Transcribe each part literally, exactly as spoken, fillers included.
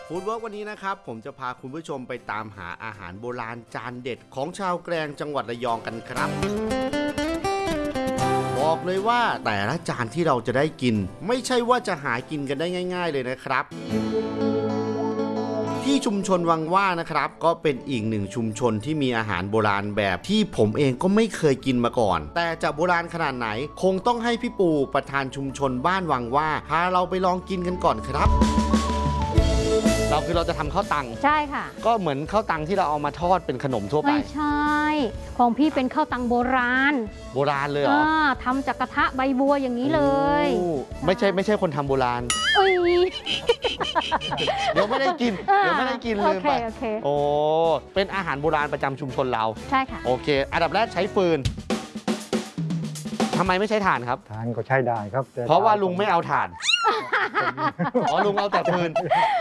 ฟู้ดเวิร์กวันนี้นะครับผมจะพาคุณผู้ชมไปตามหาอาหารโบราณจานเด็ดของชาวแกลงจังหวัดระยองกันครับบอกเลยว่าแต่ละจานที่เราจะได้กินไม่ใช่ว่าจะหากินกันได้ง่ายๆเลยนะครับที่ชุมชนวังว่านะครับก็เป็นอีกหนึ่งชุมชนที่มีอาหารโบราณแบบที่ผมเองก็ไม่เคยกินมาก่อนแต่จะโบราณขนาดไหนคงต้องให้พี่ปูประธานชุมชนบ้านวังว่าพาเราไปลองกินกันก่อนครับเราคือเราจะทำข้าวตังใช่ค่ะก็เหมือนข้าวตังที่เราเอามาทอดเป็นขนมทั่วไปไม่ใช่ของพี่เป็นข้าวตังโบราณโบราณเลยเหรอทำจากกระทะใบบัวอย่างนี้เลยไม่ใช่ไม่ใช่คนทำโบราณเอ้ยเดี๋ยวไม่ได้กินเดี๋ยวไม่ได้กินลืมไปโอ้เป็นอาหารโบราณประจำชุมชนเราใช่ค่ะโอเคอันดับแรกใช้ฟืนทำไมไม่ใช้ถ่านครับถ่านก็ใช้ได้ครับเพราะว่าลุงไม่เอาถ่านอ๋อลุงเอาแต่ฟืน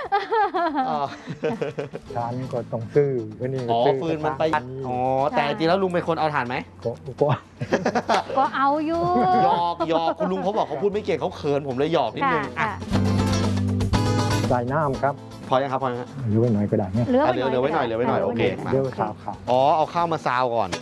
ถ่านก็ต้องซื้อนี่อ๋อฟืนมันไปอ๋อแต่จริงแล้วลุงเป็นคนเอาถ่านไหมก็ก็เอาอยู่หยอกหยอกคุณลุงเขาบอกเขาพูดไม่เก่งเขาเขินผมเลยหยอกนิดนึงอ่ะใส่น้ำครับพอยังครับพอยังเหลือไว้หน่อยก็ได้เนี่ยเหลือเหลือไว้หน่อยเหลือไว้หน่อยโอเคเดี๋ยวข้าวข้าวอ๋อเอาข้าวมาซาวก่อน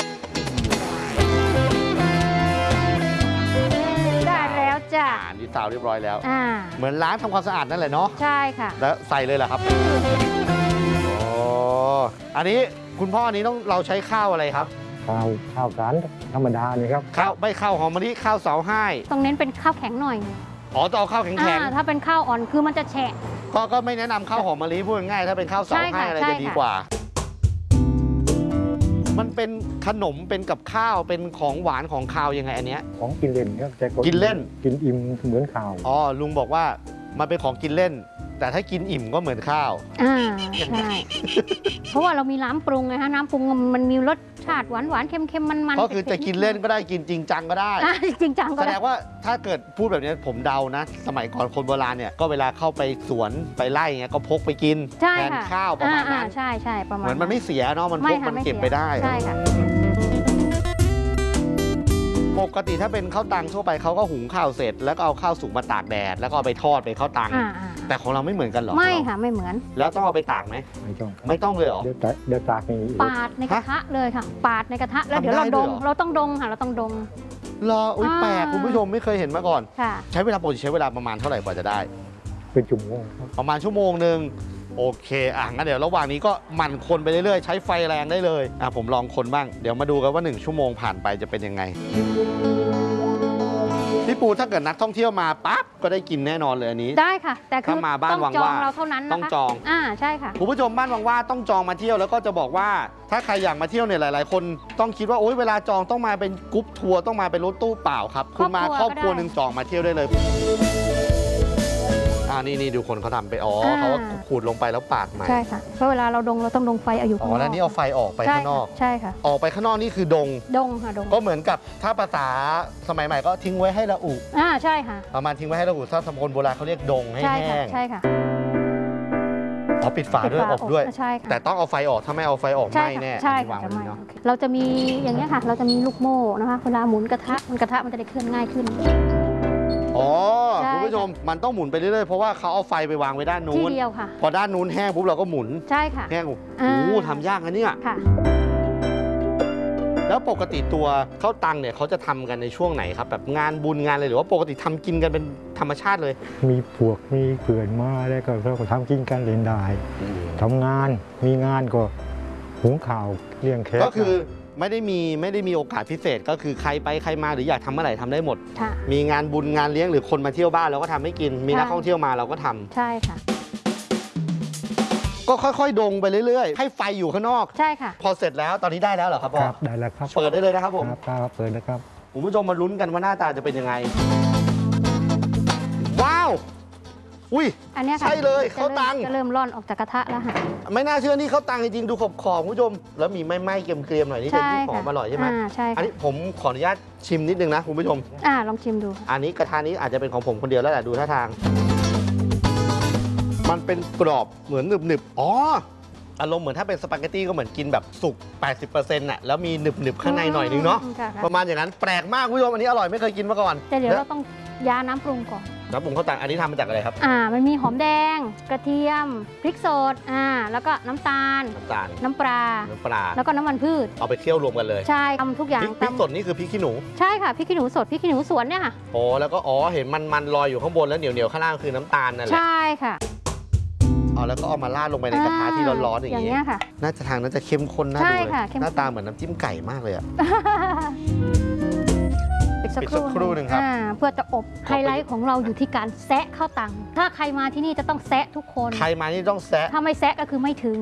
จ้ะนี่ซาวเรียบร้อยแล้วเหมือนล้างทำความสะอาดนั่นแหละเนาะใช่ค่ะแล้วใส่เลยเหรอครับโอ้อันนี้คุณพ่ออันนี้ต้องเราใช้ข้าวอะไรครับข้าวข้าวสารธรรมดานี่ครับข้าวไม่ข้าวหอมมะลิข้าวเสาให้ต้องเน้นเป็นข้าวแข็งหน่อยอ๋อต้องเอาข้าวแข็งแข็งถ้าเป็นข้าวอ่อนคือมันจะแฉะก็ก็ไม่แนะนำข้าวหอมมะลิพูดง่ายถ้าเป็นข้าวเสาให้อะไรจะดีกว่ามันเป็นขนมเป็นกับข้าวเป็นของหวานของคาวยังไงอันเนี้ยของกินเล่นครับแต่กินเล่นกินอิ่มเหมือนข้าวอ๋อลุงบอกว่ามันเป็นของกินเล่นแต่ถ้ากินอิ่มก็เหมือนข้าวอ่าใช่เพราะว่าเรามีน้ำปรุงไงฮะน้ำปรุงมันมีรสชาติหวานหวานเค็มเค็มมันมันก็คือจะกินเล่นก็ได้กินจริงจังก็ได้จริงจังก็ได้แสดงว่าถ้าเกิดพูดแบบนี้ผมเดานะสมัยก่อนคนโบราณเนี่ยก็เวลาเข้าไปสวนไปไร่เงี้ยก็พกไปกินแทนข้าวประมาณนั้นใช่ใช่ประมาณเหมือนมันไม่เสียเนาะมันพกมันเก็บไปได้ใช่ค่ะปกติถ้าเป็นข้าวตังทั่วไปเขาก็หุงข้าวเสร็จแล้วก็เอาข้าวสุกมาตากแดดแล้วก็เอาไปทอดเป็นข้าวตังแต่ของเราไม่เหมือนกันหรอไม่ค่ะไม่เหมือนแล้วต้องเอาไปตากไหมไม่ต้องไม่ต้องเลยหรอเดี๋ยวตากนี่ปาดในกระทะเลยค่ะปาดในกระทะแล้วเดี๋ยวเราดงเราต้องดงค่ะเราต้องดงรออุ้ยแปลกคุณผู้ชมไม่เคยเห็นมาก่อนใช้เวลาปกติใช้เวลาประมาณเท่าไหร่กว่าจะได้เป็นชั่วโมงประมาณชั่วโมงหนึ่งโอเคอ่ะงั้นเดี๋ยวระหว่างนี้ก็หมั่นคนไปเรื่อยๆใช้ไฟแรงได้เลยอ่ะผมลองคนบ้างเดี๋ยวมาดูกันว่าหนึ่งชั่วโมงผ่านไปจะเป็นยังไงพี่ปูถ้าเกิดนักท่องเที่ยวมาปั๊บก็ได้กินแน่นอนเลยอันนี้ได้ค่ะแต่คือมาบ้านวังว่าเราเท่านั้นต้องจองอ่าใช่ค่ะคุณผู้ชมบ้านวังว่าต้องจองมาเที่ยวแล้วก็จะบอกว่าถ้าใครอยากมาเที่ยวเนี่ยหลายๆคนต้องคิดว่าโอ๊ยเวลาจองต้องมาเป็นกรุ๊ปทัวร์ต้องมาเป็นรถตู้เปล่าครับคุณมาครอบครัวหนึ่งจองมาเที่ยวได้เลยอ่านี่นี่ดูคนเขาทำไปอ๋อเขาขูดลงไปแล้วปาดใหม่ใช่ค่ะเพราะเวลาเราดงเราต้องดงไฟเอาอยู่ข้างนอกอ๋อแล้วนี่เอาไฟออกไปข้างนอกใช่ค่ะออกไปข้างนอกนี่คือดงดงค่ะดงก็เหมือนกับถ้าภาษาสมัยใหม่ก็ทิ้งไว้ให้ละอุอ่าใช่ค่ะประมาณทิ้งไว้ให้ละอุถ้าสมัยโบราณเขาเรียกดงให้แห้งใช่ค่ะอ๋อปิดฝาด้วยอบด้วยใช่ค่ะแต่ต้องเอาไฟออกถ้าไม่เอาไฟออกไหม้แน่ใช่ค่ะเราจะมีอย่างนี้ค่ะเราจะมีลูกโม่นะคะเวลาหมุนกระทะมันกระทะมันจะได้เคลื่อนง่ายขึ้นอ๋อคุณผู้ชมมันต้องหมุนไปเรื่อยๆเพราะว่าเขาเอาไฟไปวางไว้ด้านนู้นที่เดียวค่ะพอด้านนู้นแห้งปุ๊บเราก็หมุนใช่ค่ะแห้งโอ้โหทำยากนะเนี่ยค่ะแล้วปกติตัวข้าวตังเนี่ยเขาจะทำกันในช่วงไหนครับแบบงานบุญงานอะไรหรือว่าปกติทำกินกันเป็นธรรมชาติเลยมีพวกมีเพื่อนมาแล้วก็เราก็ทำกินกันเล่นได้ทำงานมีงานก็หุงข้าวเลี้ยงแขกก็คือไม่ได้มีไม่ได้มีโอกาสพิเศษก็คือใครไปใครมาหรืออยากทำเมื่อไหร่ทำได้หมดมีงานบุญงานเลี้ยงหรือคนมาเที่ยวบ้านเราก็ทำให้กินมีนักท่องเที่ยวมาเราก็ทำใช่ค่ะก็ค่อยๆดงไปเรื่อยๆให้ไฟอยู่ข้างนอกใช่ค่ะพอเสร็จแล้วตอนนี้ได้แล้วเหรอครับพ่อได้แล้วครับเปิดได้เลยนะครับผมครับเปิดแล้วครับคุณผู้ชมมาลุ้นกันว่าหน้าตาจะเป็นยังไงว้าวอุ้ยอันนี้ค่ะใช่เลยข้าวตังจะเริ่มร่อนออกจากกระทะแล้วค่ะไม่น่าเชื่อนี่ข้าวตังจริงๆดูขอบขอบคุณผู้ชมแล้วมีไหม้ๆเกรียมๆหน่อยนี่เป็นที่หอมอร่อยใช่ไหมใช่อันนี้ผมขออนุญาตชิมนิดนึงนะคุณผู้ชมอ่าลองชิมดูอันนี้กระทะนี้อาจจะเป็นของผมคนเดียวแล้วแหละดูท่าทางมันเป็นกรอบเหมือนหนึบๆอ๋ออารมณ์เหมือนถ้าเป็นสปาเกตตี้ก็เหมือนกินแบบสุก แปดสิบเปอร์เซ็นต์ น่ะแล้วมีหนึบๆข้างในหน่อยนึงเนาะประมาณอย่างนั้นแปลกมากคุณผู้ชมอันนี้อร่อยไม่เคยกินมาก่อนแต่เดี๋ยวเราต้องยาน้ำปรุงก่อนน้ำปรุงข้าวตังอันนี้ทำมาจากอะไรครับอ่ามันมีหอมแดงกระเทียมพริกสดอ่าแล้วก็น้ำตาลน้ำตาลน้ำปลาน้ำปลาแล้วก็น้ำมันพืชเอาไปเคี่ยวรวมกันเลยใช่ทำทุกอย่างพริกสดนี่คือพริกขี้หนูใช่ค่ะพริกขี้หนูสดพริกขี้หนูสวนเนี่ยค่ะโอ้แล้วก็อ๋อเห็นมันมันลอยอยู่ข้างบนแล้วเหนียวเหนียวข้างล่างคือน้ำตาลนั่นแหละใช่ค่ะเอาแล้วก็เอามาราดลงไปในกระทะที่ร้อนๆอย่างนี้ค่ะน่าจะทางน่าจะเข้มข้นน่าดูเลยหน้าตาเหมือนน้ำจิ้มไก่มากเลยอะปิดสักครู่นึงครับเพื่อจะอบไฮไลท์ของเราอยู่ที่การแซะข้าวตังถ้าใครมาที่นี่จะต้องแซะทุกคนใครมานี่ต้องแซะถ้าไม่แซะก็คือไม่ถึง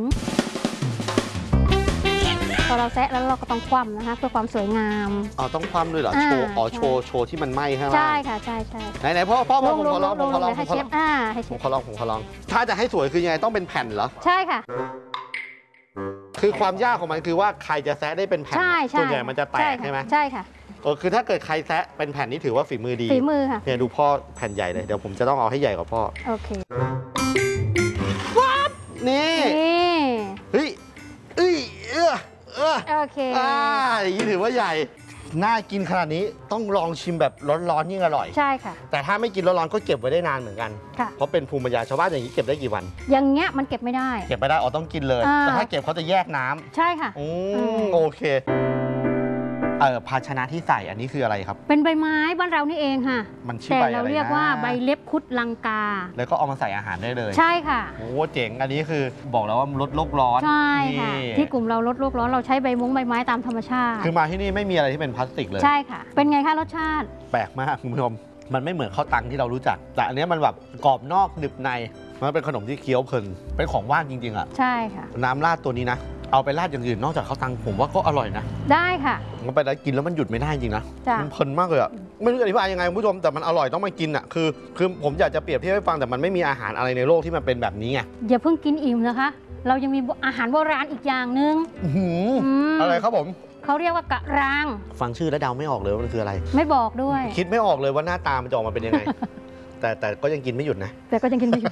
พอเราแซะแล้วเราก็ต้องคว่ำนะคะเพื่อความสวยงามอ๋อต้องคว่ำด้วยเหรอโชว์อ๋อโชว์โชว์ที่มันไหม้ใช่ไหมใช่ค่ะใช่ใช่ไหนไหนพ่อพ่อผมขอลองผมขอลองให้เชฟอ่าให้เชฟผมขอลองผมขอลองถ้าจะให้สวยคือยังไงต้องเป็นแผ่นเหรอใช่ค่ะคือความยากของมันคือว่าใครจะแซะได้เป็นแผ่นส่วนใหญ่มันจะแตกใช่ไหมใช่ค่ะเออคือถ้าเกิดใครแซะเป็นแผ่นนี้ถือว่าฝีมือดีฝีมือค่ะเนี่ยดูพ่อแผ่นใหญ่เลยเดี๋ยวผมจะต้องเอาให้ใหญ่กว่าพ่อโอเคว้าวนี่เฮ้ยเอ้ยเออเออโอเคอ่าอย่างนี้ถือว่าใหญ่น่ากินขนาดนี้ต้องลองชิมแบบร้อนๆยิ่งอร่อยใช่ค่ะแต่ถ้าไม่กินร้อนๆก็เก็บไว้ได้นานเหมือนกันเพราะเป็นภูมิปัญญาชาวบ้านอย่างนี้เก็บได้กี่วันอย่างเงี้ยมันเก็บไม่ได้เก็บไม่ได้อ๋อต้องกินเลยแต่ถ้าเก็บเขาจะแยกน้ำใช่ค่ะอืมโอเคเออภาชนะที่ใส่อันนี้คืออะไรครับเป็นใบไม้บ้านเรานี่เองค่ะมันชื่อใบอะไรนะแต่เราเรียกว่าใบเล็บคุดลังกาแล้วก็เอามาใส่อาหารได้เลยใช่ค่ะโอ้เจ๋งอันนี้คือบอกแล้วว่าลดโลกร้อนใช่ค่ะที่กลุ่มเราลดโลกร้อนเราใช้ใบมุ้งใบไม้ตามธรรมชาติคือมาที่นี่ไม่มีอะไรที่เป็นพลาสติกเลยใช่ค่ะเป็นไงคะรสชาติแปลกมากคุณผู้ชมมันไม่เหมือนข้าวตังที่เรารู้จักแต่อันนี้มันแบบกรอบนอกหนึบในมันเป็นขนมที่เคี้ยวเพลินเป็นของว่างจริงๆอ่ะใช่ค่ะน้ำราดตัวนี้นะเอาไปราดอย่างอื่นนอกจากข้าวตังผมว่าก็อร่อยนะได้ค่ะมันไปแล้วกินแล้วมันหยุดไม่ได้จริงนะมันเพลินมากเลยอ่ะไม่รู้จะอธิบายยังไงคุณผู้ชมแต่มันอร่อยต้องมากินอ่ะคือคือผมอยากจะเปรียบเทียบให้ฟังแต่มันไม่มีอาหารอะไรในโลกที่มันเป็นแบบนี้ไงอย่าเพิ่งกินอิ่มนะคะเรายังมีอาหารโบราณอีกอย่างหนึ่งอะไรครับผมเขาเรียกว่ากะรางฟังชื่อแล้วเดาไม่ออกเลยว่ามันคืออะไรไม่บอกด้วยคิดไม่ออกเลยว่าหน้าตามันจะออกมาเป็นยังไงแต่แต่ก็ยังกินไม่หยุดนะแต่ก็ยังกินไม่หยุด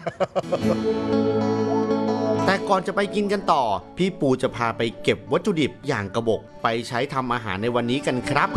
แต่ก่อนจะไปกินกันต่อพี่ปูจะพาไปเก็บวัตถุดิบอย่างกระบอกไปใช้ทำอาหารในวันนี้กันครับ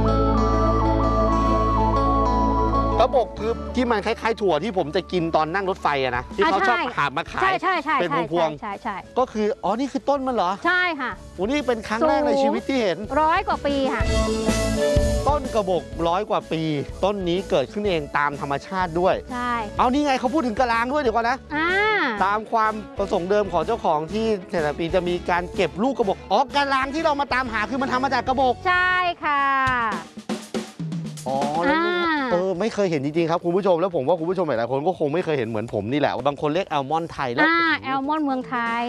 กระบอกคือที่มันคล้ายๆถั่วที่ผมจะกินตอนนั่งรถไฟอะนะที่เขาชอบหามาขายเป็นพวงๆก็คืออ๋อนี่คือต้นมันเหรอใช่ค่ะโอ้นี่เป็นครั้งแรกในชีวิตที่เห็นร้อยกว่าปีค่ะต้นกระบอกร้อยกว่าปีต้นนี้เกิดขึ้นเองตามธรรมชาติด้วยใช่เอานี่ไงเขาพูดถึงกะลางด้วยเดี๋ยวก่อนนะตามความประสงค์เดิมของเจ้าของที่แต่ละปีจะมีการเก็บลูกกระบอกอ๋อกะลางที่เรามาตามหาคือมันทำมาจากกระบอกใช่ค่ะอ๋อแล้วเออไม่เคยเห็นจริงๆครับคุณผู้ชมแล้วผมว่าคุณผู้ชมหลายๆคนก็คงไม่เคยเห็นเหมือนผมนี่แหละบางคนเรียกแอลมอนไทยแล้วอ่าแอลมอนเมืองไทย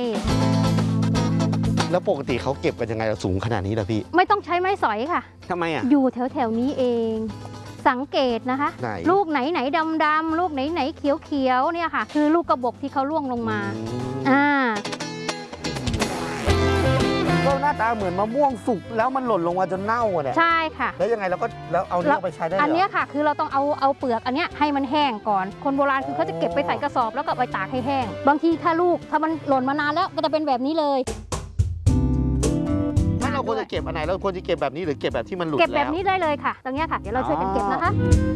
แล้วปกติเขาเก็บกันยังไงสูงขนาดนี้ล่ะพี่ไม่ต้องใช้ไม้สอยค่ะทำไมอ่ะอยู่แถวๆนี้เองสังเกตนะคะลูกไหนไหนดำๆลูกไหนไหนเขียวๆเนี่ยค่ะคือลูกกระบอกที่เขาล่วงลงมาอ่าก็หน้าตาเหมือนมะม่วงสุกแล้วมันหล่นลงมาจนเน่าเนี่ยใช่ค่ะแล้วยังไงเราก็แล้วเอาเนื้อไปใช้ได้เหรออันนี้ค่ะคือเราต้องเอาเอาเปลือกอันนี้ให้มันแห้งก่อนคนโบราณคือเขาจะเก็บไปใส่กระสอบแล้วก็ไปตากให้แห้งบางทีถ้าลูกถ้ามันหล่นมานานแล้วก็จะเป็นแบบนี้เลยถ้าเราควรจะเก็บอันไหนเราควรจะเก็บแบบนี้หรือเก็บแบบที่มันหลุดเก็บแบบนี้ได้เลยค่ะตรงนี้ค่ะเดี๋ยวเราช่วยกันเก็บนะคะ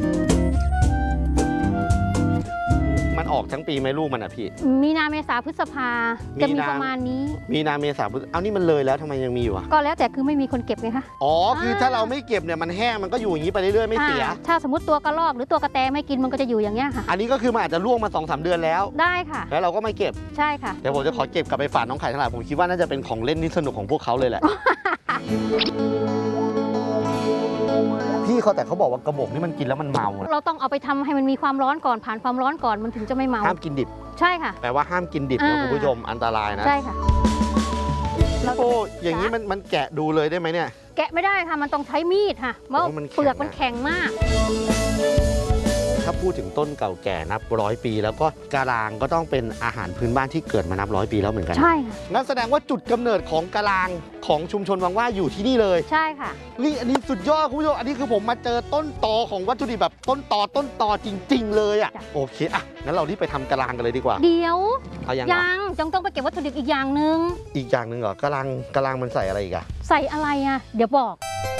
มันออกทั้งปีไหมลูกมันอ่ะพี่มีนาเมษาพฤษภาจะมีประมาณนี้มีนาเมษาพฤษเอานี่มันเลยแล้วทำไมยังมีอยู่อ่ะก็แล้วแต่คือไม่มีคนเก็บไงคะอ๋อคือถ้าเราไม่เก็บเนี่ยมันแห้งมันก็อยู่อย่างนี้ไปเรื่อยๆไม่เสียถ้าสมมติตัวกระรอกหรือตัวกระแตไม่กินมันก็จะอยู่อย่างเงี้ยค่ะอันนี้ก็คือมันอาจจะล่วงมา สองสาม เดือนแล้วได้ค่ะแล้วเราก็ไม่เก็บใช่ค่ะเดี๋ยวผมจะขอเก็บกลับไปฝากน้องไข่ทั้งหลายผมคิดว่าน่าจะเป็นของเล่นที่สนุกของพวกเขาเลยแหละพี่เขาแต่เขาบอกว่ากระบอกนี่มันกินแล้วมันเมาเราต้องเอาไปทำให้มันมีความร้อนก่อนผ่านความร้อนก่อนมันถึงจะไม่เมาห้ามกินดิบใช่ค่ะแปลว่าห้ามกินดิบนะคุณผู้ชมอันตรายนะใช่ค่ะโอ้อย่างนี้มันมันแกะดูเลยได้ไหมเนี่ยแกะไม่ได้ค่ะมันต้องใช้มีดค่ะเพราะเปลือกมันแข็งมากถ้าพูดถึงต้นเก่าแก่นับร้อยปีแล้วก็กะลางก็ต้องเป็นอาหารพื้นบ้านที่เกิดมานับร้อยปีแล้วเหมือนกันใช่นั่นแสดงว่าจุดกำเนิดของกะลางของชุมชนวังว่าอยู่ที่นี่เลยใช่ค่ะนี่อันนี้สุดยอดคุณผู้ชมอันนี้คือผมมาเจอต้นตอของวัตถุดิบแบบต้นตอต้นตอจริงๆเลยอ่ะโอเคอ่ะงั้นเรารีบไปทำกะลางกันเลยดีกว่าเดี๋ยวยังยังจังต้องไปเก็บวัตถุดิบอีกอย่างหนึ่งอีกอย่างหนึ่งเหรอกะลางกะลางมันใส่อะไรอีกอะใส่อะไรอะเดี๋ยวบอก